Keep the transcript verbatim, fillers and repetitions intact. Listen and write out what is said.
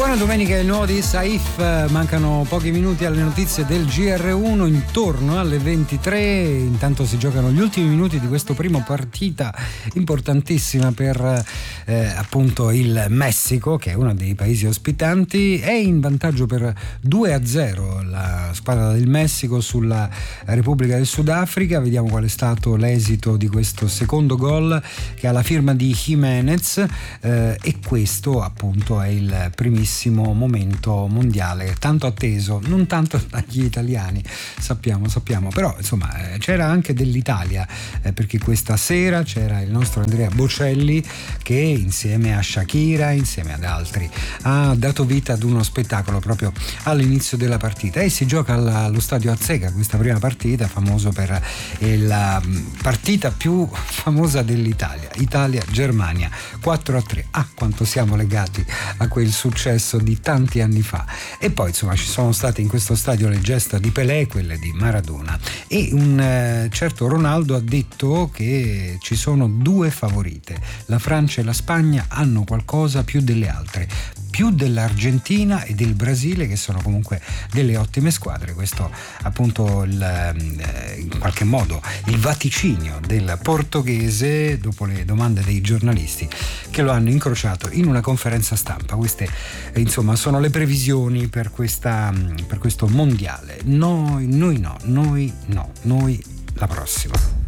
Buona domenica, il nuovo di Saif. Mancano pochi minuti alle notizie del G R uno, intorno alle ventitré. Intanto si giocano gli ultimi minuti di questo primo partita importantissima per eh, appunto il Messico, che è uno dei paesi ospitanti. È in vantaggio per due a zero la squadra del Messico sulla Repubblica del Sudafrica. Vediamo qual è stato l'esito di questo secondo gol, che ha la firma di Jimenez, eh, e questo appunto è il primissimo momento mondiale tanto atteso, non tanto dagli italiani, sappiamo sappiamo però insomma eh, c'era anche dell'Italia, eh, perché questa sera c'era il nostro Andrea Bocelli, che insieme a Shakira, insieme ad altri, ha dato vita ad uno spettacolo proprio all'inizio della partita, e si gioca alla, allo stadio Azzega questa prima partita, famoso per eh, la partita più famosa dell'Italia, Italia-Germania quattro a tre. Ah, quanto siamo legati a quel successo di tanti anni fa. E poi insomma ci sono state in questo stadio le gesta di Pelé, quelle di Maradona, e un eh, certo Ronaldo ha detto che ci sono due favorite, la Francia e la Spagna hanno qualcosa più delle altre, più dell'Argentina e del Brasile, che sono comunque delle ottime squadre. Questo appunto il, eh, in qualche modo il vaticinio del portoghese dopo le domande dei giornalisti che lo hanno incrociato in una conferenza stampa. Queste eh, insomma sono le previsioni per questa per questo mondiale. Noi, noi no, noi no, noi la prossima.